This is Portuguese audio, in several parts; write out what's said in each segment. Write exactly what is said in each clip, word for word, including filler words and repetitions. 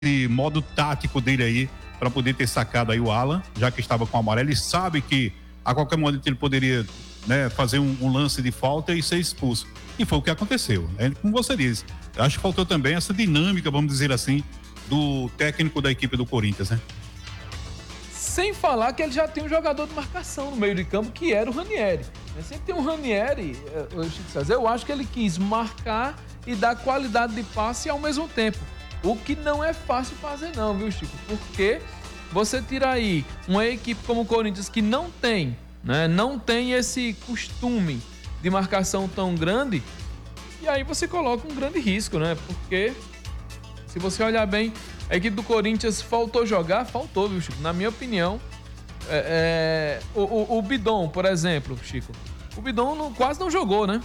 modo tático dele aí, para poder ter sacado aí o Alan, já que estava com o amarelo. Ele sabe que a qualquer momento ele poderia, né, fazer um, um lance de falta e ser expulso. E foi o que aconteceu. É, como você disse, acho que faltou também essa dinâmica, vamos dizer assim, do técnico da equipe do Corinthians, né? Sem falar que ele já tem um jogador de marcação no meio de campo, que era o Ranieri. Sempre tem um Ranieri, eu acho que ele quis marcar e dar qualidade de passe ao mesmo tempo. O que não é fácil fazer não, viu, Chico? Porque você tira aí uma equipe como o Corinthians que não tem, né, não tem esse costume de marcação tão grande, e aí você coloca um grande risco, né? Porque se você olhar bem, a equipe do Corinthians faltou jogar, faltou, viu, Chico? Na minha opinião, é, é, o, o, o Bidon, por exemplo, Chico, o Bidon não, quase não jogou, né?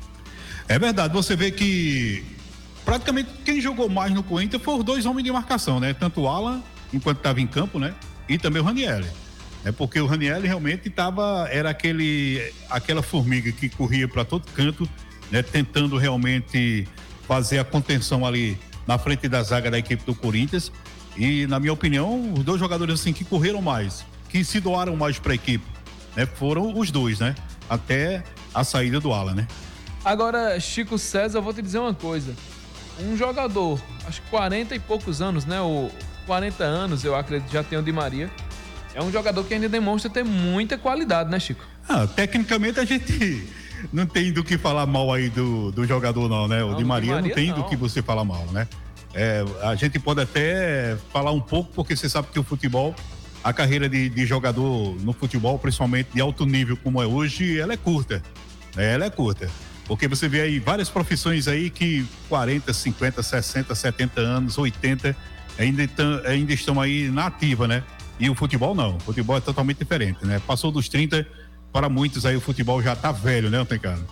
É verdade, você vê que praticamente quem jogou mais no Corinthians foram os dois homens de marcação, né? Tanto o Alan, enquanto estava em campo, né? E também o Ranieri. É porque o Ranieri realmente estava, era aquele, aquela formiga que corria para todo canto, né? Tentando realmente fazer a contenção ali na frente da zaga da equipe do Corinthians. E, na minha opinião, os dois jogadores assim que correram mais, que se doaram mais para a equipe, né? Foram os dois, né? Até a saída do Alan, né? Agora, Chico César, eu vou te dizer uma coisa. Um jogador, acho que quarenta e poucos anos, né? Ou quarenta anos, eu acredito, já tem o Di Maria. É um jogador que ainda demonstra ter muita qualidade, né, Chico? Ah, tecnicamente a gente não tem do que falar mal aí do, do jogador, não, né? O não, Di Maria, Maria não tem não. do que você falar mal, né? É, a gente pode até falar um pouco, porque você sabe que o futebol, a carreira de, de jogador no futebol, principalmente de alto nível como é hoje, ela é curta. Né? Ela é curta. Porque você vê aí várias profissões aí que quarenta, cinquenta, sessenta, setenta anos, oitenta ainda, tão, ainda estão aí na ativa, né? E o futebol não, o futebol é totalmente diferente, né? Passou dos trinta, para muitos aí o futebol já tá velho, né, Antecaro?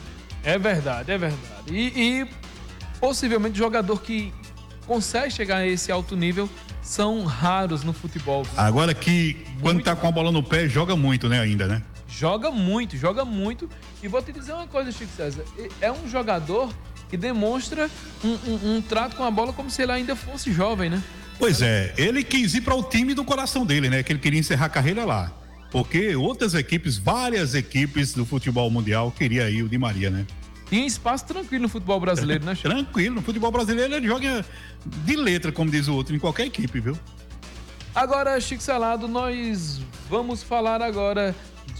É verdade, é verdade. E, e possivelmente jogador que consegue chegar a esse alto nível são raros no futebol. Agora que muito quando tá com a bola no pé, joga muito, né, ainda, né? Joga muito, joga muito. E vou te dizer uma coisa, Chico César. É um jogador que demonstra um, um, um trato com a bola como se ele ainda fosse jovem, né? Pois é, ele quis ir para o time do coração dele, né? Que ele queria encerrar a carreira lá. Porque outras equipes, várias equipes do futebol mundial queriam ir o Di Maria, né? Tinha espaço tranquilo no futebol brasileiro, né, Chico? Tranquilo, no futebol brasileiro ele joga de letra, como diz o outro, em qualquer equipe, viu? Agora, Chico Salado, nós vamos falar agora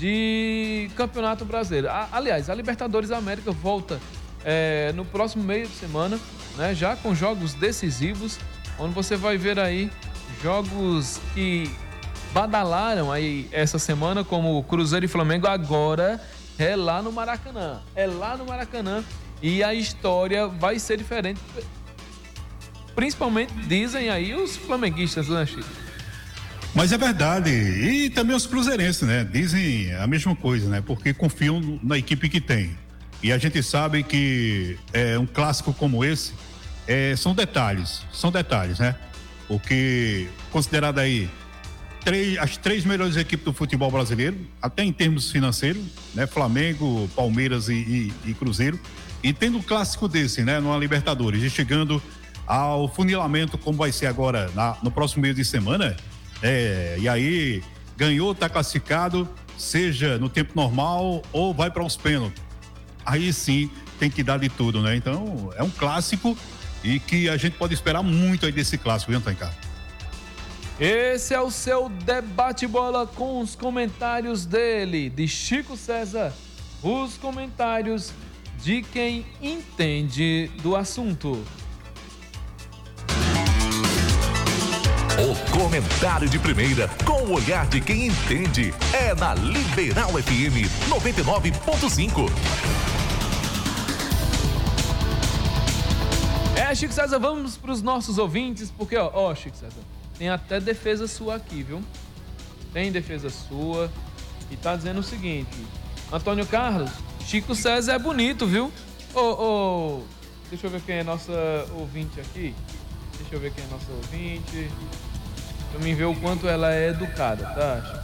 de Campeonato Brasileiro. Aliás, a Libertadores da América volta é, no próximo meio de semana, né? Já com jogos decisivos, onde você vai ver aí jogos que badalaram aí essa semana, como Cruzeiro e Flamengo. Agora é lá no Maracanã. É lá no Maracanã e a história vai ser diferente. Principalmente dizem aí os flamenguistas, né, Chico? Mas é verdade, e também os cruzeirenses, né? Dizem a mesma coisa, né? Porque confiam na equipe que tem. E a gente sabe que é, um clássico como esse é, são detalhes, são detalhes, né? Porque considerado aí três, as três melhores equipes do futebol brasileiro, até em termos financeiros, né? Flamengo, Palmeiras e, e, e Cruzeiro, e tendo um clássico desse, né? Numa Libertadores, e chegando ao funilamento como vai ser agora na, no próximo mês de semana. É, e aí ganhou, tá classificado, seja no tempo normal ou vai para os pênaltis. Aí sim tem que dar de tudo, né? Então é um clássico e que a gente pode esperar muito aí desse clássico, viu, Tancar? Esse é o seu debate bola com os comentários dele, de Chico César, os comentários de quem entende do assunto. O comentário de primeira, com o olhar de quem entende, é na Liberal F M noventa e nove ponto cinco. É, Chico César, vamos para os nossos ouvintes, porque, ó, ó, Chico César, tem até defesa sua aqui, viu? Tem defesa sua e tá dizendo o seguinte: Antônio Carlos, Chico César é bonito, viu? Ô, ô, deixa eu ver quem é nossa ouvinte aqui. Deixa eu ver quem é nossa ouvinte. Pra mim ver o quanto ela é educada, tá?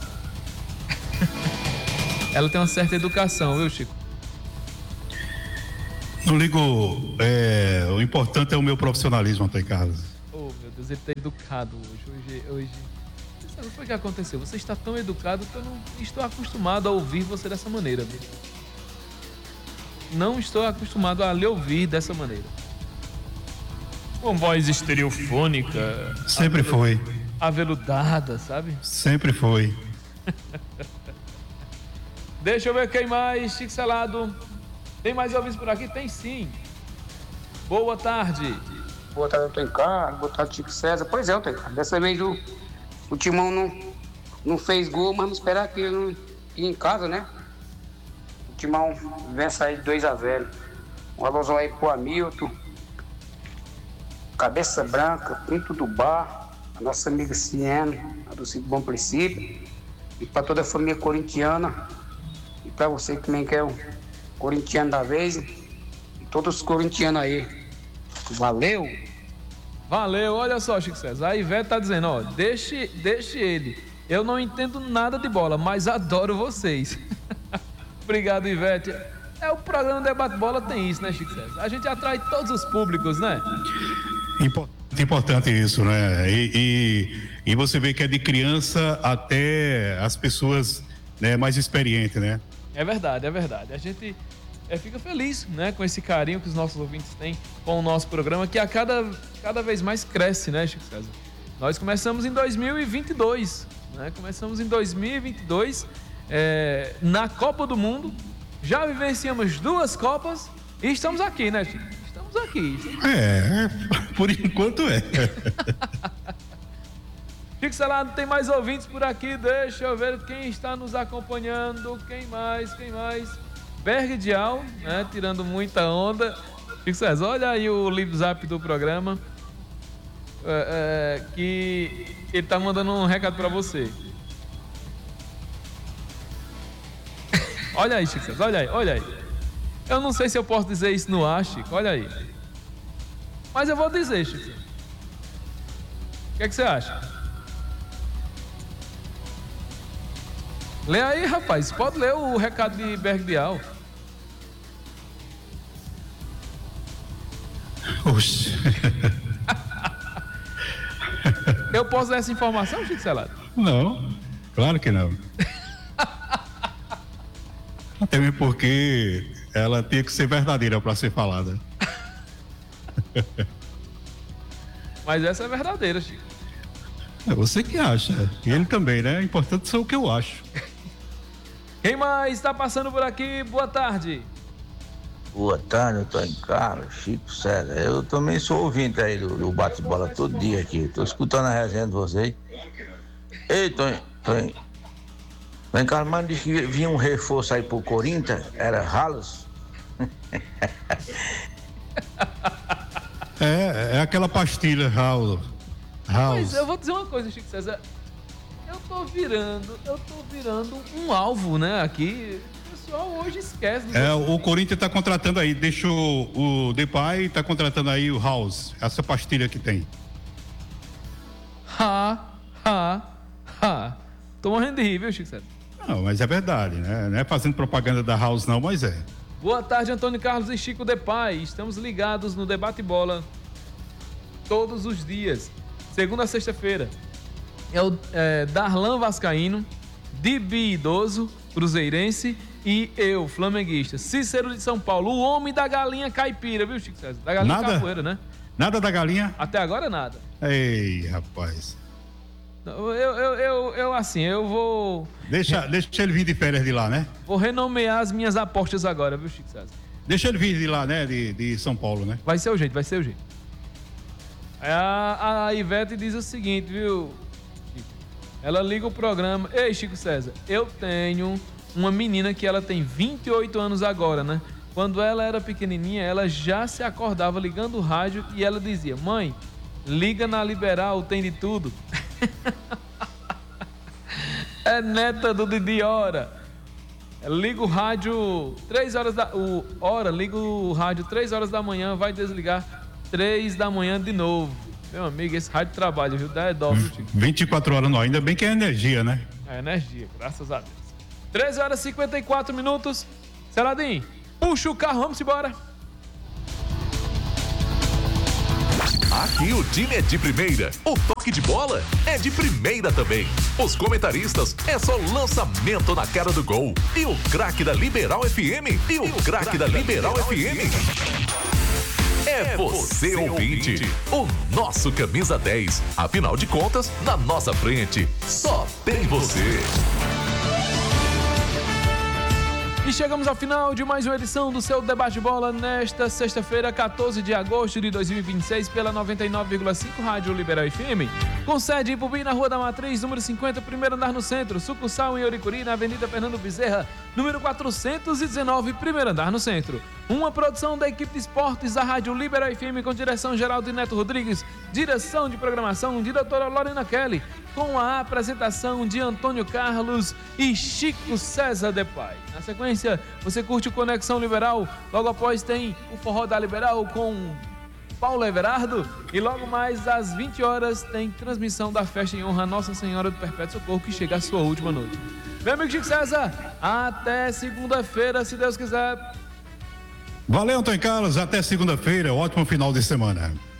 Ela tem uma certa educação, viu, Chico? Não ligo, é, o importante é o meu profissionalismo, Antônio Carlos. Oh, meu Deus, ele tá educado hoje. Hoje, hoje... Você sabe o que foi que aconteceu? Você está tão educado que eu não estou acostumado a ouvir você dessa maneira, viu? Não estou acostumado a lhe ouvir dessa maneira. Com voz estereofônica. Sempre avelu... foi. Aveludada, sabe? Sempre foi. Deixa eu ver quem mais, Chico Salado. Tem mais ouvintes por aqui? Tem sim. Boa tarde. Boa tarde, Antônio Carlos. Boa tarde, Chico César. Pois é, Antônio Carlos. Dessa vez o, o Timão não, não fez gol, mas vamos esperar que ele não ia em casa, né? O Timão vence aí de dois a zero. Um alusão aí pro Hamilton. Cabeça Branca, Pinto do Bar, a nossa amiga Ciene, a do Cid Bom Princípio. E para toda a família corintiana. E para você também que é o corintiano da vez. E todos os corintianos aí. Valeu! Valeu, olha só, Chico César. A Ivete tá dizendo, ó, deixe, deixe ele. Eu não entendo nada de bola, mas adoro vocês. Obrigado, Ivete. É, o programa Debate Bola tem isso, né, Chico César? A gente atrai todos os públicos, né? Importante isso, né? E, e, e você vê que é de criança até as pessoas, né, mais experientes, né? É verdade, é verdade. A gente é, fica feliz, né, com esse carinho que os nossos ouvintes têm com o nosso programa, que a cada, cada vez mais cresce, né, Chico César? Nós começamos em dois mil e vinte e dois, né? Começamos em dois mil e vinte e dois, é, na Copa do Mundo. Já vivenciamos duas Copas e estamos aqui, né, Chico? Estamos aqui. Estamos... É, por enquanto é. Chico Salado, tem mais ouvintes por aqui. Deixa eu ver quem está nos acompanhando. Quem mais? Quem mais? Berg Dial, né? Tirando muita onda. Chico César, olha aí o livro zap do programa. É, é, que ele tá mandando um recado para você. Olha aí, Chico César, olha aí, olha aí. Eu não sei se eu posso dizer isso no ar, Chico, olha aí. Mas eu vou dizer, Chico. O que é que você acha? Lê aí, rapaz. Pode ler o recado de Berg Bial. Oxe. Eu posso dar essa informação, Chico Celado? Não, claro que não. Até mesmo porque ela tinha que ser verdadeira para ser falada. Mas essa é verdadeira, Chico. É você que acha. E ele também, né? O importante sou o que eu acho. Quem mais está passando por aqui? Boa tarde. Boa tarde, Antônio Carlos, Chico César. Eu também sou ouvinte aí do, do bate-bola todo dia aqui. Estou escutando a resenha de vocês. Ei, Tonho, Tonho. Tonho Carlos, mas disse que vinha um reforço aí pro Corinthians. Era Ralos? É, é aquela pastilha, Raul. Mas eu vou dizer uma coisa, Chico César. Eu tô virando, eu tô virando um alvo, né, aqui. O pessoal hoje esquece. É, o Corinthians tá contratando aí, deixa o, o Depay, tá contratando aí o House, essa pastilha que tem. Ha, ha, ha. Tô morrendo de rir, viu, Chico César? Não, mas é verdade, né? Não é fazendo propaganda da House não, mas é. Boa tarde, Antônio Carlos e Chico Depay. Estamos ligados no Debate Bola todos os dias, segunda a sexta-feira. É o é, Darlan Vascaíno, Dibi Idoso, cruzeirense, e eu, flamenguista, Cícero de São Paulo, o homem da galinha caipira, viu, Chico César? Da galinha nada, capoeira, né? Nada da galinha? Até agora, nada. Ei, rapaz. Eu, eu, eu, eu assim, eu vou... Deixa, deixa ele vir de férias de lá, né? Vou renomear as minhas apostas agora, viu, Chico César? Deixa ele vir de lá, né? De, de São Paulo, né? Vai ser o jeito, vai ser o jeito. A, a Ivete diz o seguinte, viu, Chico? Ela liga o programa. Ei, Chico César, eu tenho uma menina que ela tem vinte e oito anos agora, né? Quando ela era pequenininha, ela já se acordava ligando o rádio e ela dizia: mãe, liga na Liberal, tem de tudo. É neta do Didi Hora. Liga o rádio três horas da... O, hora, liga o rádio três horas da manhã, vai desligar três da manhã de novo. Meu amigo, esse rádio trabalha, viu? Dá é dó, viu, Chico? vinte e quatro horas não, ainda bem que é energia, né? É energia, graças a Deus. treze horas e cinquenta e quatro minutos. Celadinho, puxa o carro, vamos embora. Aqui o time é de primeira, o toque de bola é de primeira também. Os comentaristas é só lançamento na cara do gol. E o craque da Liberal F M, e o craque da Liberal F M é você, ouvinte, o nosso camisa dez. Afinal de contas, na nossa frente, só tem você. E chegamos ao final de mais uma edição do seu Debate Bola nesta sexta-feira, quatorze de agosto de dois mil e vinte e seis, pela noventa e nove vírgula cinco Rádio Liberal F M, com sede em Ipubi, na Rua da Matriz, número cinquenta, primeiro andar no centro, sucursal em Oricuri, na Avenida Fernando Bezerra, número quatrocentos e dezenove, primeiro andar no centro. Uma produção da equipe de esportes da Rádio Liberal F M, com direção geral de Neto Rodrigues, direção de programação de doutora Lorena Kelly, com a apresentação de Antônio Carlos e Chico César de Pai. Na sequência, você curte o Conexão Liberal, logo após tem o Forró da Liberal com Paulo Everardo, e logo mais às vinte horas tem transmissão da festa em honra a Nossa Senhora do Perpétuo Socorro, que chega à sua última noite. Meu amigo Chico César, até segunda-feira, se Deus quiser. Valeu, Antônio Carlos, até segunda-feira, ótimo final de semana.